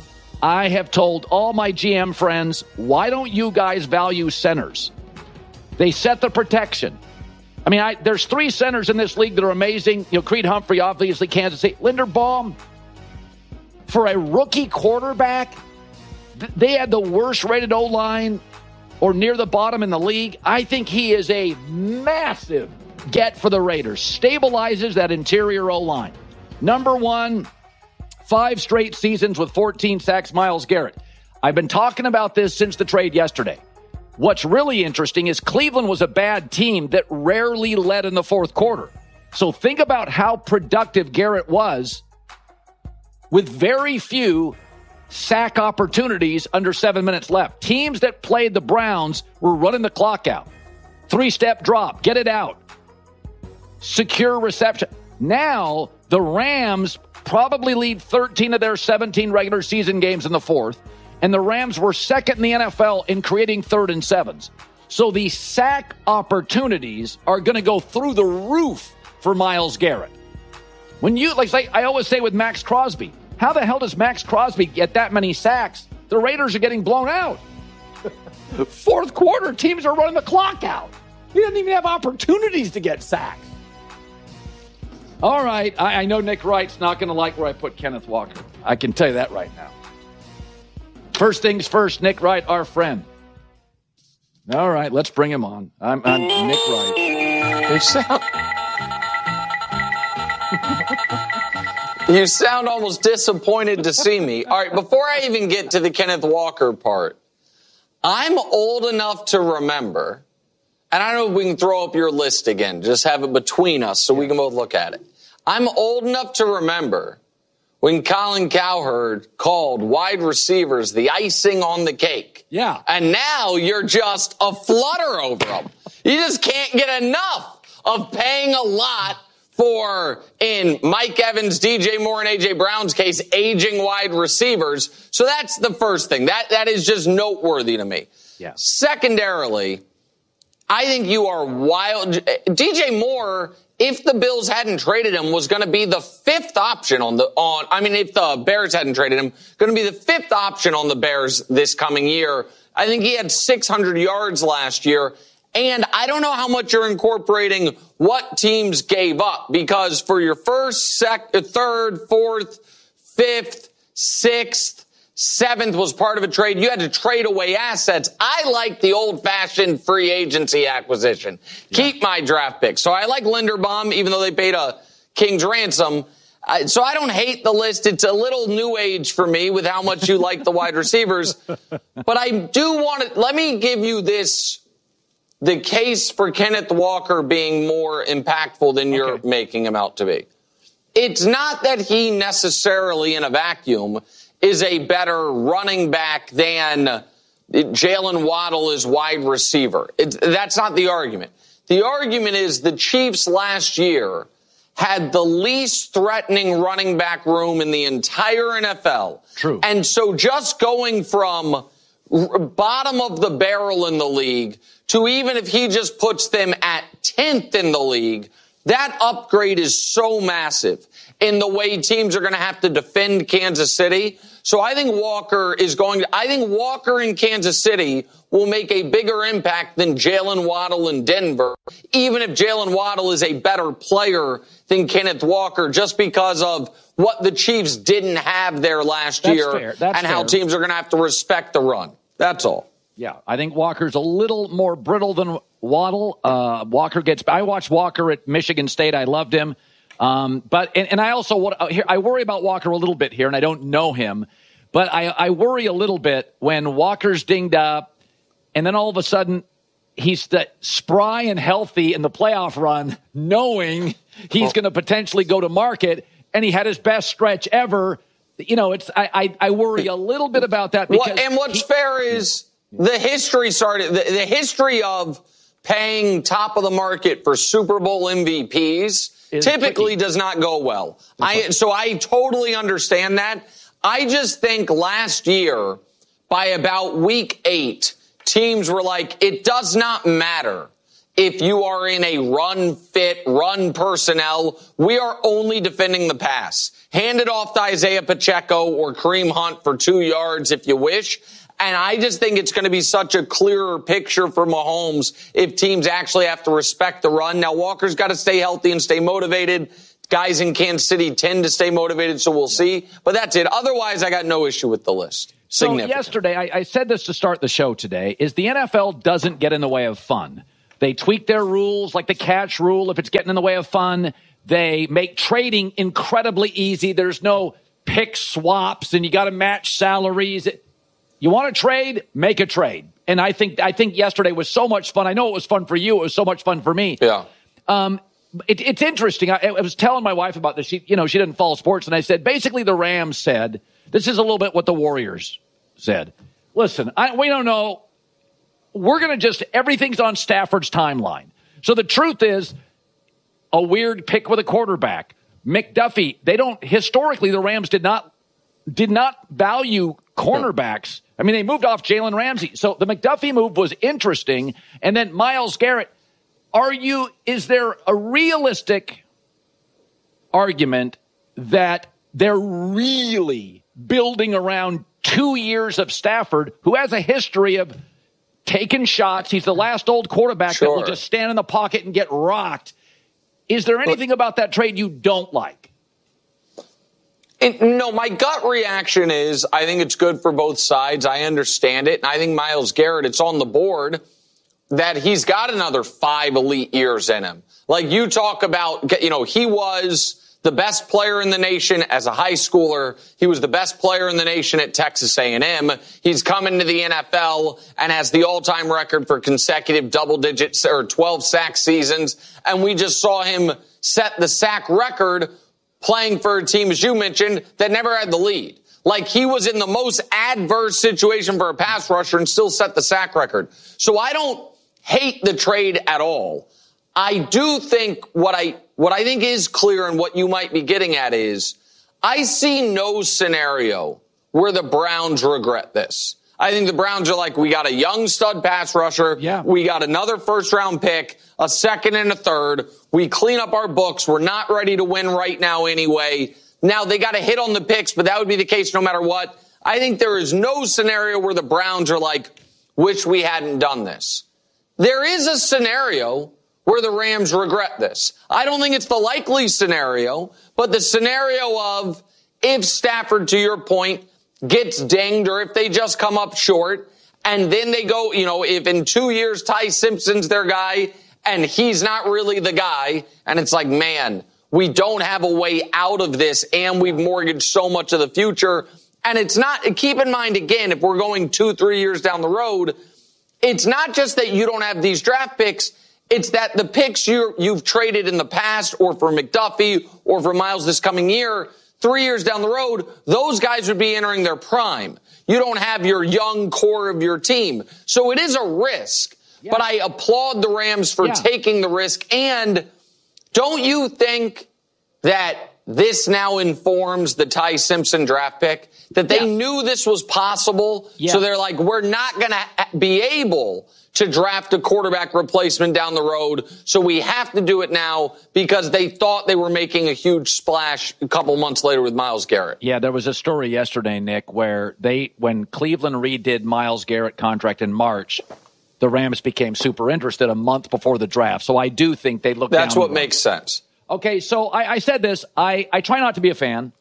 I have told all my GM friends, why don't you guys value centers? They set the protection. I mean, there's 3 centers in this league that are amazing. Creed Humphrey, obviously, Kansas City. Linderbaum, for a rookie quarterback, they had the worst rated O-line or near the bottom in the league. I think he is a massive get for the Raiders. Stabilizes that interior O-line. Number 1, 5 straight seasons with 14 sacks, Myles Garrett. I've been talking about this since the trade yesterday. What's really interesting is Cleveland was a bad team that rarely led in the fourth quarter. So think about how productive Garrett was with very few sack opportunities under 7 minutes left. Teams that played the Browns were running the clock out. 3-step drop, get it out. Secure reception. Now, the Rams probably lead 13 of their 17 regular season games in the fourth. And the Rams were second in the NFL in creating 3rd and 7s. So the sack opportunities are going to go through the roof for Myles Garrett. When you, I always say with Max Crosby, how the hell does Max Crosby get that many sacks? The Raiders are getting blown out. Fourth quarter, teams are running the clock out. He doesn't even have opportunities to get sacks. All right, I know Nick Wright's not going to like where I put Kenneth Walker. I can tell you that right now. First things first, Nick Wright, our friend. All right, let's bring him on. I'm Nick Wright. You sound almost disappointed to see me. All right, before I even get to the Kenneth Walker part, I'm old enough to remember, and I don't know if we can throw up your list again, just have it between us so we can both look at it. I'm old enough to remember when Colin Cowherd called wide receivers the icing on the cake. Yeah. And now you're just a flutter over them. You just can't get enough of paying a lot for, in Mike Evans, DJ Moore, and A.J. Brown's case, aging wide receivers. So that's the first thing. That is just noteworthy to me. Yeah. Secondarily, I think you are wild. DJ Moore, if the Bills hadn't traded him, was going to be the 5th option if the Bears hadn't traded him, going to be the 5th option on the Bears this coming year. I think he had 600 yards last year. And I don't know how much you're incorporating what teams gave up, because for your first, third, fourth, 5th, 6th, 7th was part of a trade. You had to trade away assets. I like the old-fashioned free agency acquisition. Yeah. Keep my draft pick. So I like Linderbaum, even though they paid a king's ransom. So I don't hate the list. It's a little new age for me with how much you like the wide receivers. But I do want to – let me give you this – the case for Kenneth Walker being more impactful than you're making him out to be. It's not that he necessarily in a vacuum is a better running back than Jalen Waddle is wide receiver. That's not the argument. The argument is the Chiefs last year had the least threatening running back room in the entire NFL. True. And so just going from bottom of the barrel in the league to even if he just puts them at 10th in the league, that upgrade is so massive in the way teams are going to have to defend Kansas City. So I think Walker in Kansas City will make a bigger impact than Jalen Waddle in Denver, even if Jalen Waddle is a better player than Kenneth Walker, just because of what the Chiefs didn't have there last year and how teams are going to have to respect the run. That's all. Yeah, I think Walker's a little more brittle than Waddle. I watched Walker at Michigan State. I loved him. But I also I worry about Walker a little bit here, and I don't know him. But I worry a little bit when Walker's dinged up, and then all of a sudden he's spry and healthy in the playoff run, knowing he's going to potentially go to market, and he had his best stretch ever. You know, I worry a little bit about that. And what's fair is the history started. The history of paying top of the market for Super Bowl MVPs typically does not go well. So I totally understand that. I just think last year, by about week 8, teams were like, it does not matter if you are in a run personnel. We are only defending the pass. Hand it off to Isaiah Pacheco or Kareem Hunt for 2 yards if you wish. And I just think it's going to be such a clearer picture for Mahomes if teams actually have to respect the run. Now, Walker's got to stay healthy and stay motivated. Guys in Kansas City tend to stay motivated, so we'll see. But that's it. Otherwise, I got no issue with the list. So yesterday, I said this to start the show today, is the NFL doesn't get in the way of fun. They tweak their rules, like the catch rule, if it's getting in the way of fun. They make trading incredibly easy. There's no pick swaps, and you got to match salaries. You want to trade? Make a trade. And I think yesterday was so much fun. I know it was fun for you. It was so much fun for me. Yeah. It's interesting. I was telling my wife about this. She didn't follow sports, and I said, basically the Rams said, this is a little bit what the Warriors said. Listen, we don't know. We're going to everything's on Stafford's timeline. So the truth is, a weird pick with a quarterback. McDuffie, historically, the Rams did not value cornerbacks. I mean, they moved off Jalen Ramsey. So the McDuffie move was interesting. And then Myles Garrett, is there a realistic argument that they're really building around 2 years of Stafford, who has a history of taking shots? He's the last old quarterback that will just stand in the pocket and get rocked. Is there anything about that trade you don't like? No, my gut reaction is I think it's good for both sides. I understand it. And I think Myles Garrett, it's on the board that he's got another 5 elite years in him. Like you talk about, he was the best player in the nation as a high schooler. He was the best player in the nation at Texas A&M. He's come into the NFL and has the all-time record for consecutive double digits or 12 sack seasons. And we just saw him set the sack record playing for a team, as you mentioned, that never had the lead. Like he was in the most adverse situation for a pass rusher and still set the sack record. So I don't hate the trade at all. I do think what I think is clear and what you might be getting at is I see no scenario where the Browns regret this. I think the Browns are like, we got a young stud pass rusher. Yeah. We got another first-round pick, a second and a third. We clean up our books. We're not ready to win right now anyway. Now, they got to hit on the picks, but that would be the case no matter what. I think there is no scenario where the Browns are like, wish we hadn't done this. There is a scenario where the Rams regret this. I don't think it's the likely scenario, but the scenario of if Stafford, to your point, gets dinged or if they just come up short and then they go, if in 2 years Ty Simpson's their guy and he's not really the guy and it's like, man, we don't have a way out of this and we've mortgaged so much of the future. And it's not, keep in mind again, if we're going 2-3 years down the road, it's not just that you don't have these draft picks. It's that the picks you've traded in the past or for McDuffie or for Myles this coming year, 3 years down the road, those guys would be entering their prime. You don't have your young core of your team. So it is a risk. Yeah. But I applaud the Rams for taking the risk. And don't you think that this now informs the Ty Simpson draft pick? That they knew this was possible. Yeah. So they're like, we're not going to be able to draft a quarterback replacement down the road. So we have to do it now because they thought they were making a huge splash a couple months later with Myles Garrett. Yeah, there was a story yesterday, Nick, where when Cleveland redid Myles Garrett contract in March, the Rams became super interested a month before the draft. So I do think they looked That's what makes sense. Okay, so I said this. I try not to be a fan.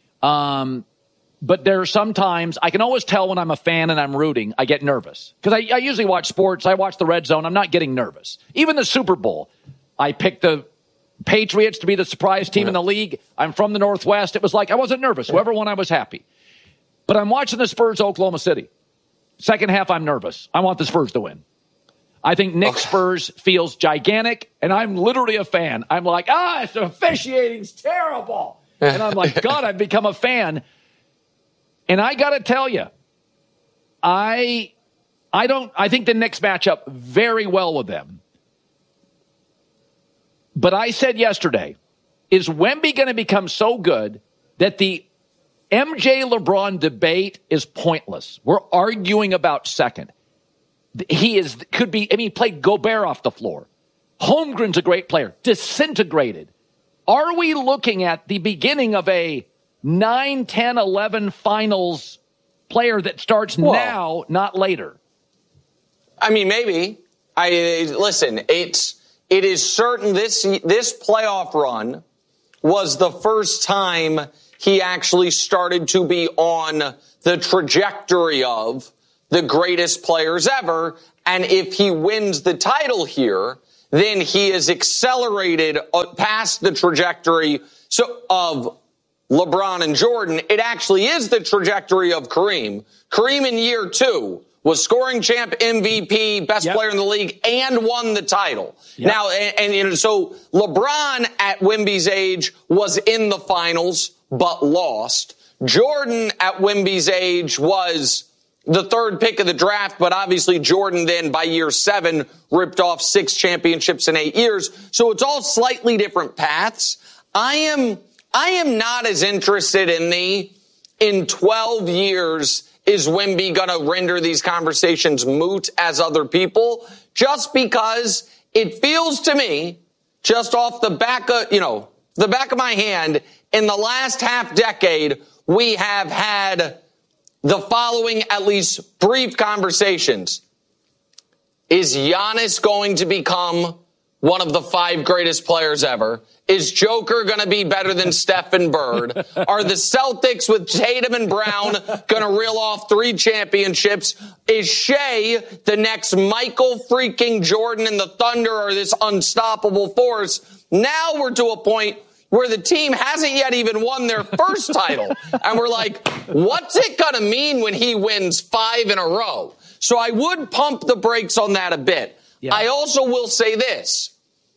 But there are sometimes I can always tell when I'm a fan and I'm rooting, I get nervous. Because I usually watch sports. I watch the Red Zone. I'm not getting nervous. Even the Super Bowl, I picked the Patriots to be the surprise team in the league. I'm from the Northwest. It was like I wasn't nervous. Whoever won, I was happy. But I'm watching the Spurs, Oklahoma City. Second half, I'm nervous. I want the Spurs to win. I think Nick Spurs feels gigantic, and I'm literally a fan. I'm like, it's officiating's terrible. And I'm like, God, I've become a fan. And I got to tell you, I think the Knicks match up very well with them. But I said yesterday, is Wemby going to become so good that the MJ LeBron debate is pointless? We're arguing about second. He played Gobert off the floor. Holmgren's a great player. Disintegrated. Are we looking at the beginning of a 9, 10, 11 finals player that starts now, not later. I mean, maybe. Listen, it is certain this playoff run was the first time he actually started to be on the trajectory of the greatest players ever. And if he wins the title here, then he is accelerated past the trajectory of LeBron and Jordan. It actually is the trajectory of Kareem. Kareem in year 2 was scoring champ, MVP, best player in the league, and won the title. Yep. Now, and so LeBron at Wemby's age was in the finals, but lost. Jordan at Wemby's age was the 3rd pick of the draft, but obviously Jordan then by year 7 ripped off 6 championships in 8 years. So it's all slightly different paths. I am not as interested in 12 years is Wemby going to render these conversations moot as other people, just because it feels to me, just off the back of my hand, in the last half decade, we have had the following at least brief conversations. Is Giannis going to become one of the 5 greatest players ever? Is Joker going to be better than Steph and Bird? Are the Celtics with Tatum and Brown going to reel off 3 championships? Is Shea the next Michael freaking Jordan and the Thunder are this unstoppable force? Now we're to a point where the team hasn't yet even won their first title. And we're like, what's it going to mean when he wins 5 in a row? So I would pump the brakes on that a bit. Yeah. I also will say this.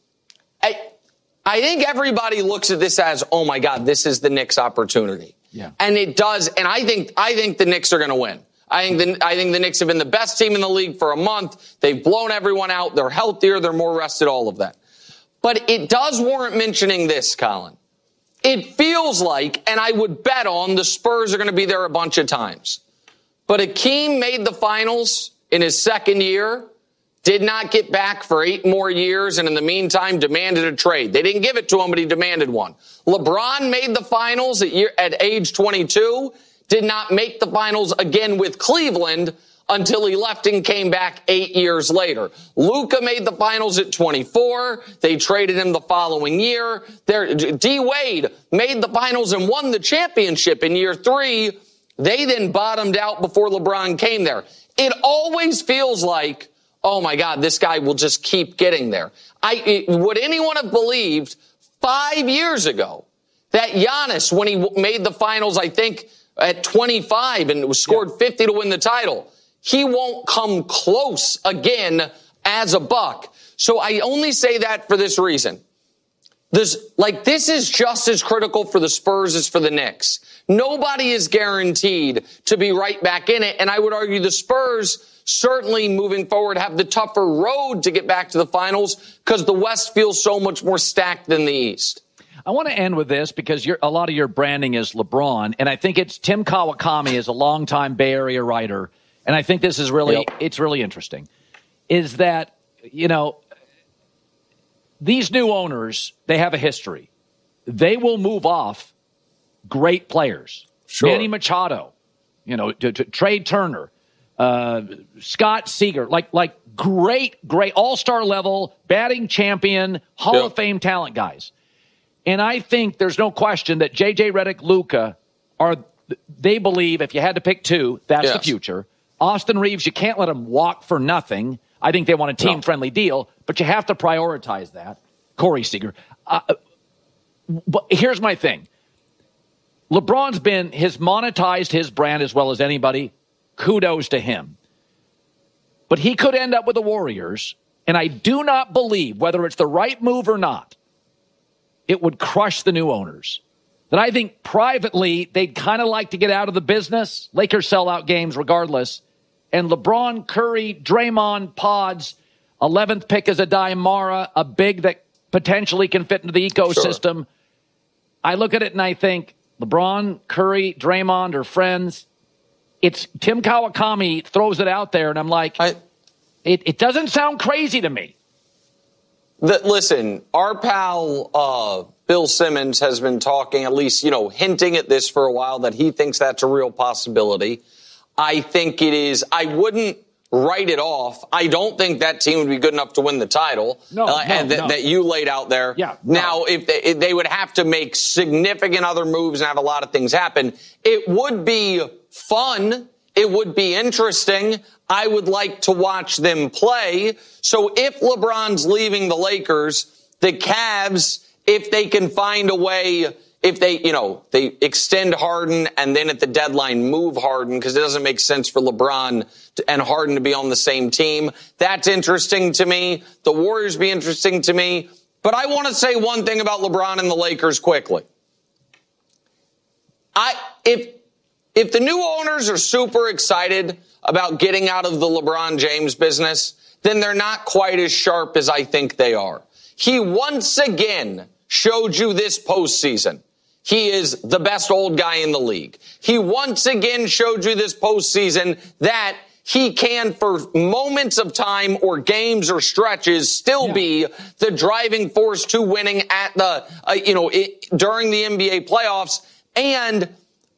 I think everybody looks at this as, oh my God, this is the Knicks' opportunity. Yeah. And it does. And I think the Knicks are going to win. I think the Knicks have been the best team in the league for a month. They've blown everyone out. They're healthier. They're more rested, all of that. But it does warrant mentioning this, Colin. It feels like, and I would bet on, the Spurs are going to be there a bunch of times. But Hakeem made the finals in his 2nd year, did not get back for 8 more years, and in the meantime demanded a trade. They didn't give it to him, but he demanded one. LeBron made the finals at age 22, did not make the finals again with Cleveland until he left and came back 8 years later. Luka made the finals at 24. They traded him the following year. D-Wade made the finals and won the championship in year 3. They then bottomed out before LeBron came there. It always feels like, oh my God, this guy will just keep getting there. Would anyone have believed 5 years ago that Giannis, when he made the finals, I think at 25 and scored 50 to win the title, he won't come close again as a Buck. So I only say that for this reason. This is just as critical for the Spurs as for the Knicks. Nobody is guaranteed to be right back in it. And I would argue the Spurs certainly moving forward have the tougher road to get back to the finals because the West feels so much more stacked than the East. I want to end with this because a lot of your branding is LeBron. And I think it's Tim Kawakami is a longtime Bay Area writer. And I think this is it's really interesting, is that, these new owners, they have a history. They will move off great players. Sure. Manny Machado, Trey Turner, Scott Seager, like great all-star level, batting champion, Hall of Fame talent guys. And I think there's no question that J.J. Redick, Luka, they believe if you had to pick 2, that's the future. Austin Reeves, you can't let him walk for nothing. I think they want a team-friendly deal, but you have to prioritize that. Corey Seager. But here's my thing. LeBron's monetized his brand as well as anybody. Kudos to him. But he could end up with the Warriors, and I do not believe, whether it's the right move or not, it would crush the new owners. That I think privately they'd kind of like to get out of the business. Lakers sell out games regardless. And LeBron, Curry, Draymond, Pods, 11th pick is a dime, Mara, a big that potentially can fit into the ecosystem. Sure. I look at it and I think LeBron, Curry, Draymond are friends. It's Tim Kawakami throws it out there, and I'm like, it doesn't sound crazy to me. Listen, our pal Bill Simmons has been talking, at least, hinting at this for a while, that he thinks that's a real possibility. I think it is. I wouldn't write it off. I don't think that team would be good enough to win the title. That you laid out there. Yeah. Now, if they would have to make significant other moves and have a lot of things happen, it would be fun. It would be interesting. I would like to watch them play. So if LeBron's leaving the Lakers, the Cavs, if they can find a way, if they extend Harden and then at the deadline move Harden, because it doesn't make sense for LeBron and Harden to be on the same team. That's interesting to me. The Warriors be interesting to me. But I want to say one thing about LeBron and the Lakers quickly. If the new owners are super excited about getting out of the LeBron James business, then they're not quite as sharp as I think they are. He once again showed you this postseason he is the best old guy in the league. He once again showed you this postseason that he can, for moments of time or games or stretches, still be the driving force to winning at the, during the NBA playoffs. And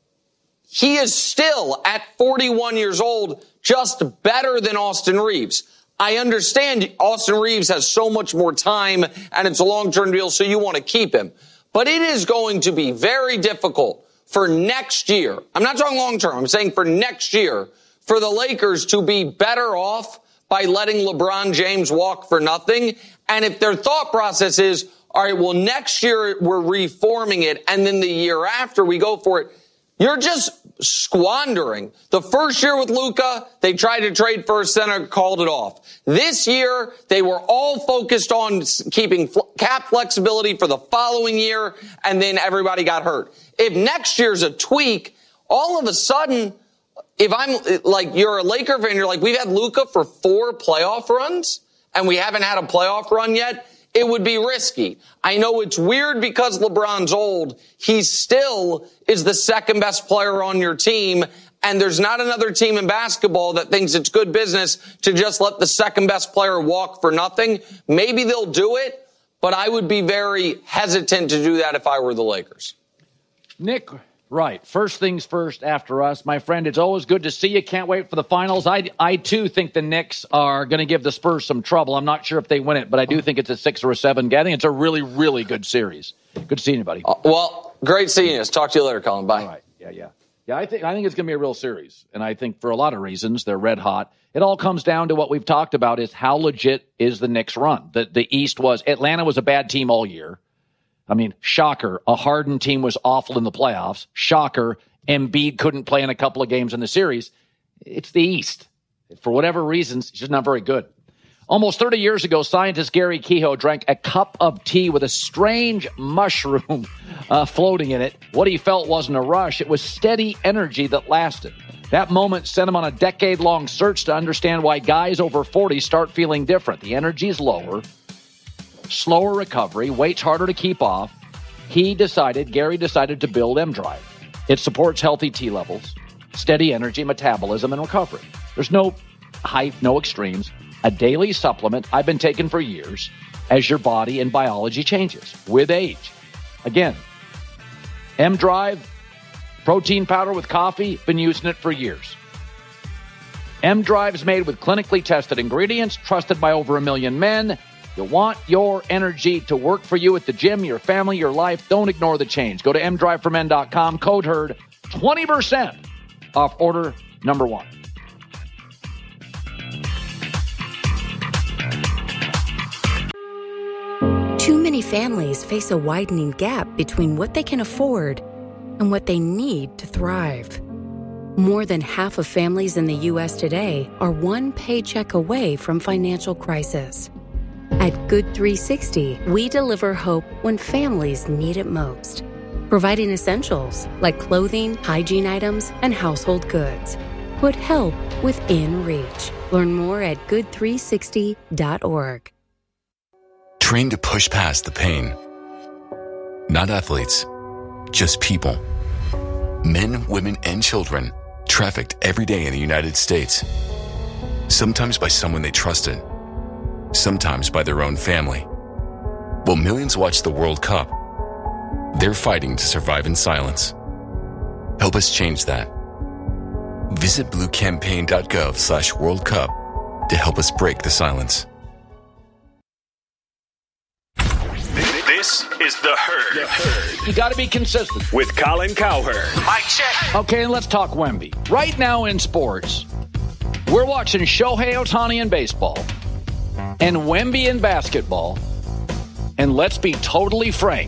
he is still, at 41 years old, just better than Austin Reeves. I understand Austin Reeves has so much more time and it's a long-term deal, so you want to keep him. But it is going to be very difficult for next year. I'm not talking long-term. I'm saying for next year, for the Lakers to be better off by letting LeBron James walk for nothing. And if their thought process is, all right, well, next year we're reforming it, and then the year after we go for it, you're just squandering. The first year with Luka, they tried to trade for a center, called it off. This year, they were all focused on keeping cap flexibility for the following year, and then everybody got hurt. If next year's a tweak, all of a sudden, if I'm like, you're a Laker fan, you're like, we've had Luka for 4 playoff runs, and we haven't had a playoff run yet. It would be risky. I know it's weird because LeBron's old. He still is the second best player on your team. And there's not another team in basketball that thinks it's good business to just let the second best player walk for nothing. Maybe they'll do it, but I would be very hesitant to do that if I were the Lakers. Nick, right. First things first after us. My friend, it's always good to see you. Can't wait for the finals. I too, think the Knicks are going to give the Spurs some trouble. I'm not sure if they win it, but I do think it's a 6 or a 7 game. I think it's a really, really good series. Good seeing you, buddy. Well, great seeing you. Talk to you later, Colin. Bye. All right. Yeah, I think it's going to be a real series. And I think for a lot of reasons, they're red hot. It all comes down to what we've talked about is how legit is the Knicks run. The East Atlanta was a bad team all year. I mean, shocker. A Harden team was awful in the playoffs. Shocker. Embiid couldn't play in a couple of games in the series. It's the East. For whatever reasons, it's just not very good. Almost 30 years ago, scientist Gary Kehoe drank a cup of tea with a strange mushroom floating in it. What he felt wasn't a rush. It was steady energy that lasted. That moment sent him on a decade-long search to understand why guys over 40 start feeling different. The energy's lower, slower recovery, weight's harder to keep off. Gary decided to build M-Drive. It supports healthy T levels, steady energy, metabolism, and recovery. There's no hype, no extremes. A daily supplement I've been taking for years as your body and biology changes with age. Again, M-Drive, protein powder with coffee, been using it for years. M-Drive is made with clinically tested ingredients, trusted by over 1 million men. You want your energy to work for you at the gym, your family, your life. Don't ignore the change. Go to mdriveformen.com, code HERD, 20% off order number 1. Too many families face a widening gap between what they can afford and what they need to thrive. More than half of families in the U.S. today are one paycheck away from financial crisis. At Good 360, we deliver hope when families need it most, providing essentials like clothing, hygiene items, and household goods. Put help within reach. Learn more at good360.org. Trained to push past the pain. Not athletes, just people. Men, women, and children trafficked every day in the United States. Sometimes by someone they trusted. Sometimes by their own family. While millions watch the World Cup, they're fighting to survive in silence. Help us change that. Visit bluecampaign.gov/World Cup to help us break the silence. This is The Herd. You got to be consistent. With Colin Cowherd. Mic check. Okay, let's talk Wemby. Right now in sports, we're watching Shohei Ohtani in baseball and Wemby in basketball. And let's be totally frank.